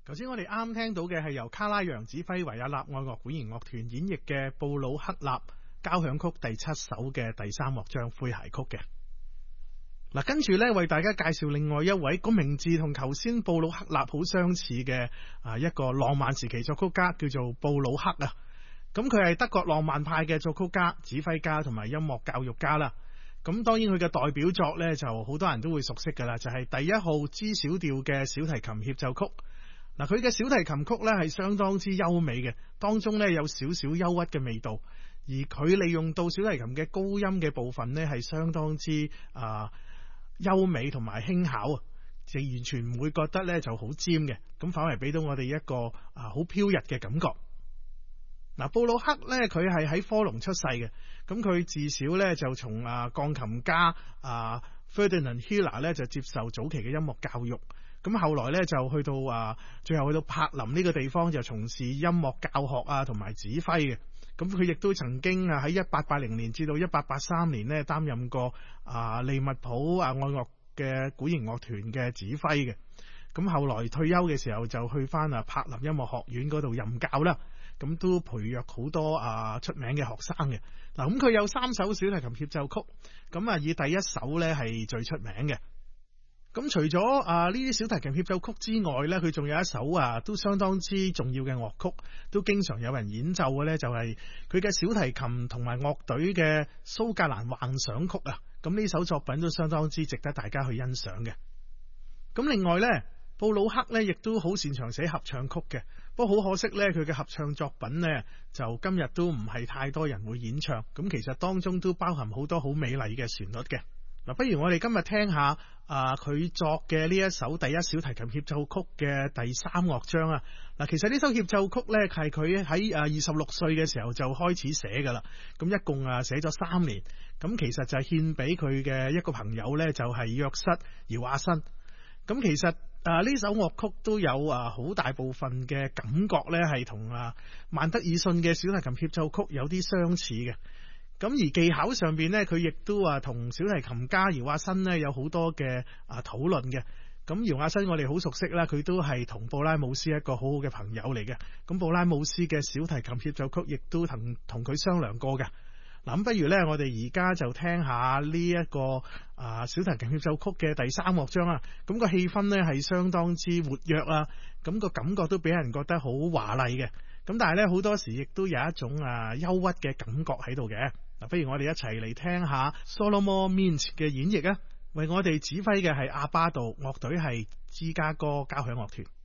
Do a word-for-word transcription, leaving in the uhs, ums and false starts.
頭先我哋啱聽到嘅係由卡拉揚指揮維也納愛樂管弦樂團演繹嘅布魯克納交響曲第七首嘅第三樂章詼諧曲嘅。嗱，跟住呢為大家介紹另外一位個名字同頭先布魯克納好相似嘅啊一個浪漫時期作曲家，叫做布魯克啊。咁佢係德國浪漫派嘅作曲家、指揮家同埋音樂教育家啦。咁當然佢嘅代表作呢就好多人都會熟悉噶啦，就係、是、第一號 G 小調嘅小提琴協奏曲。嗱，佢嘅小提琴曲呢係相當之優美嘅，當中呢有少少憂鬱嘅味道，而佢利用到小提琴嘅高音嘅部分呢係相當之啊優美同埋輕巧啊，就完全唔會覺得呢就好尖嘅，咁反而俾到我哋一個啊好飄逸嘅感覺。嗱，布魯克呢佢係喺科隆出世嘅，咁佢自小呢就從啊鋼琴家啊 Ferdinand Hiller 呢就接受早期嘅音樂教育。咁後來咧就去到啊，最後去到柏林呢個地方就從事音樂教學啊，同埋指揮嘅。咁佢亦都曾經啊喺一八八零年至到一八八三年呢擔任過啊利物浦啊愛樂嘅管弦樂團嘅指揮嘅。咁後來退休嘅時候就去翻啊柏林音樂學院嗰度任教啦。咁都培育好多啊出名嘅學生嘅。嗱，咁佢有三首小提琴協奏曲，咁啊以第一首咧係最出名嘅。咁除咗啊呢啲小提琴協奏曲之外呢，佢仲有一首啊都相當之重要嘅樂曲，都經常有人演奏嘅呢，就係佢嘅小提琴同埋樂隊嘅蘇格蘭幻想曲啊。咁呢首作品都相當之值得大家去欣賞嘅。咁另外呢，布魯克呢亦都好擅長寫合唱曲嘅，不過好可惜呢，佢嘅合唱作品呢就今日都唔係太多人會演唱。咁其實當中都包含好多好美麗嘅旋律嘅。嗱，不如我哋今日聽下啊佢作嘅呢一首第一小提琴協奏曲嘅第三樂章啊。嗱，其實呢首協奏曲呢係佢喺啊二十六歲嘅時候就開始寫噶啦，咁一共啊寫咗三年，咁其實就係獻俾佢嘅一個朋友呢，就係約瑟姚亞新。咁其實啊呢首樂曲都有啊好大部分嘅感覺呢係同啊曼德爾遜嘅小提琴協奏曲有啲相似嘅。咁而技巧上邊呢，佢亦都啊同小提琴家姚亞新呢有好多嘅啊討論嘅。咁姚亞新我哋好熟悉啦，佢都係同布拉姆斯一個好好嘅朋友嚟嘅。咁布拉姆斯嘅小提琴協奏曲亦都同同佢商量過嘅。嗱，咁不如呢，我哋而家就聽下呢一個啊小提琴協奏曲嘅第三樂章啊。咁個氣氛呢係相當之活躍啊，咁個感覺都俾人覺得好華麗嘅。咁但係呢，好多時亦都有一種啊憂鬱嘅感覺喺度嘅。嗱，不如我哋一齊嚟聽下 Solomon Mintz 嘅演繹啊！為我哋指揮嘅係阿巴杜，樂隊係芝加哥交響樂團。